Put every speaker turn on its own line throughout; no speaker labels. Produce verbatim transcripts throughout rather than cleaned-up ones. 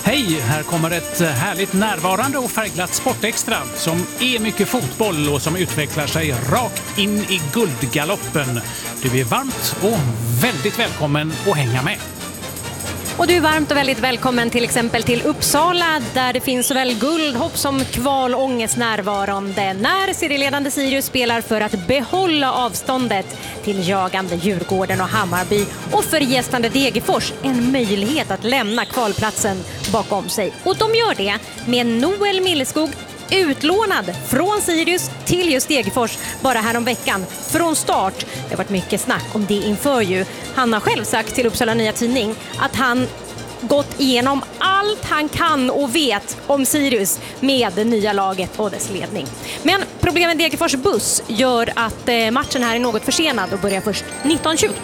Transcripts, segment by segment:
Hej, här kommer ett härligt närvarande och färgglatt Sportextra som är mycket fotboll och som utvecklar sig rakt in i guldgaloppen. Du är varmt och väldigt välkommen att hänga med.
Och du är varmt och väldigt välkommen till exempel till Uppsala där det finns såväl guldhopp som kvalångest närvarande när serieledande Sirius spelar för att behålla avståndet till jagande Djurgården och Hammarby och för gästande Degerfors en möjlighet att lämna kvalplatsen bakom sig. Och de gör det med Noel Milleskog utlånad från Sirius till just Degerfors bara här om veckan från start. Det har varit mycket snack om det inför ju. Han har själv sagt till Uppsala Nya Tidning att han gått igenom allt han kan och vet om Sirius med det nya laget och dess ledning. Men problemet med Degerfors buss gör att matchen här är något försenad och börjar först nitton tjugo.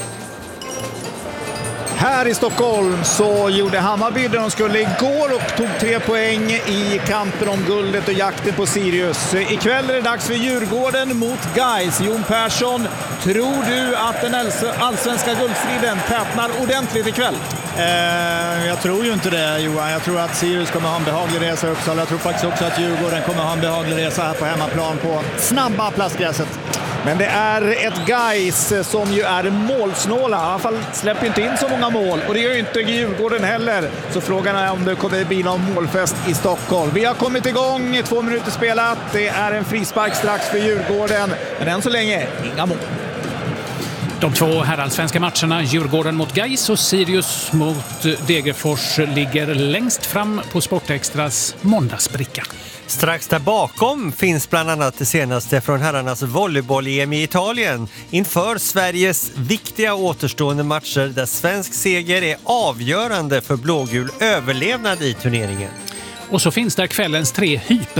Här i Stockholm så gjorde Hammarby det de skulle igår och tog tre poäng i kampen om guldet och jakten på Sirius. Ikväll är det dags för Djurgården mot Gais. Jon Persson, tror du att den allsvenska guldstriden tätnar ordentligt ikväll?
Eh, jag tror ju inte det, Johan. Jag tror att Sirius kommer ha en behaglig resa i Uppsala. Jag tror faktiskt också att Djurgården kommer ha en behaglig resa här på hemmaplan på snabba plastgräset.
Men det är ett Gais som ju är målsnåla. I alla fall släpper inte in så många mål. Och det gör ju inte Djurgården heller. Så frågan är om det kommer bli någon målfest i Stockholm. Vi har kommit igång, två minuter spelat. Det är en frispark strax för Djurgården. Men än så länge, inga mål.
De två herrallsvenska matcherna, Djurgården mot Gais och Sirius mot Degerfors, ligger längst fram på Sportextras måndagsbricka.
Strax där bakom finns bland annat det senaste från herrarnas volleyboll-E M i Italien inför Sveriges viktiga återstående matcher där svensk seger är avgörande för blågul överlevnad i turneringen.
Och så finns där kvällens tre hyper